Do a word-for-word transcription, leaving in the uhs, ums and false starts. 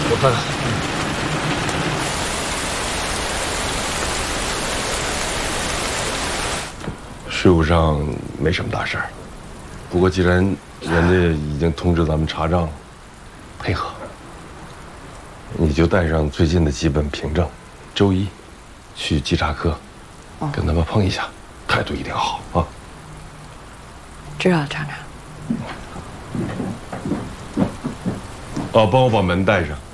我看看。 事务上没什么大事儿，不过既然人家已经通知咱们查账，配合，你就带上最近的几本凭证，周一去稽查科，跟他们碰一下，态度一定好啊。 知道，厂长。 哦，帮我把门带上。